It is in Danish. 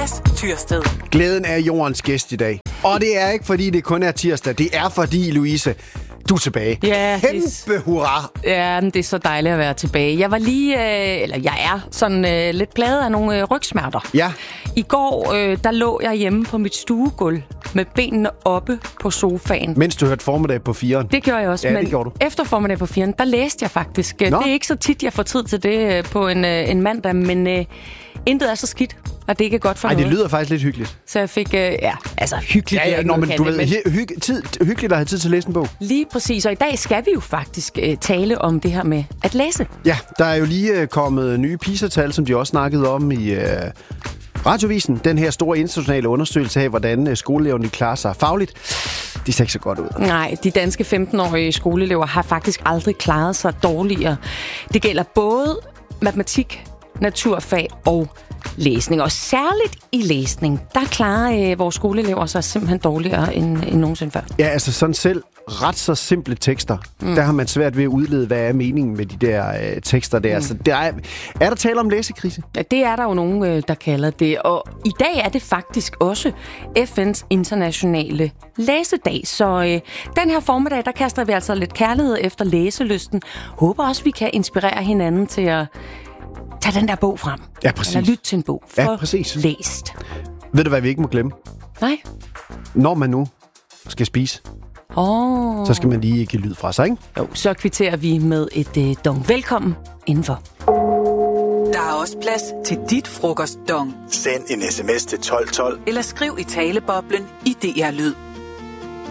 Mads Tyrsted. Glæden er jordens gæst i dag. Og det er ikke, fordi det kun er tirsdag. Det er, fordi, Louise, du er tilbage. Ja, Kæmpe hurra. Ja, det er så dejligt at være tilbage. Jeg var lige, jeg er sådan lidt plaget af nogle rygsmerter. Ja. I går, der lå jeg hjemme på mit stuegulv med benene oppe på sofaen. Mens du hørte formiddag på 4'eren. Det gjorde jeg også, ja, men det gjorde du. Efter formiddag på 4'eren, der læste jeg faktisk. Nå. Det er ikke så tit, jeg får tid til det på en mandag, men intet er så skidt, og det ikke er godt for noget. Nej, det lyder faktisk lidt hyggeligt. Så jeg fik, hyggeligt. Men du ved, hyggeligt at have tid til at læse en bog. Lige præcis, og i dag skal vi jo faktisk tale om det her med at læse. Ja, der er jo lige kommet nye PISA-tal, som de også snakkede om i Radiovisen. Den her store internationale undersøgelse af, hvordan skoleeleverne klarer sig fagligt. De ser ikke så godt ud. Nej, de danske 15-årige skoleelever har faktisk aldrig klaret sig dårligere. Det gælder både matematik, naturfag og læsning. Og særligt i læsning, der klarer vores skoleelever sig simpelthen dårligere end nogensinde før. Ja, altså sådan selv ret så simple tekster, der har man svært ved at udlede, hvad er meningen med de der tekster der. Så er der tale om læsekrise? Ja, det er der jo nogen, der kalder det. Og i dag er det faktisk også FN's internationale læsedag. Så den her formiddag, der kaster vi altså lidt kærlighed efter læselysten. Håber også, vi kan inspirere hinanden til at tag den der bog frem. Ja, præcis. Eller lyt til en bog. Ja, præcis. Læst. Ved du, hvad vi ikke må glemme? Nej. Når man nu skal spise, så skal man lige give lyd fra sig, ikke? Jo, så kvitterer vi med et dong. Velkommen indenfor. Der er også plads til dit frokostdong. Send en sms til 1212. Eller skriv i taleboblen i DR Lyd.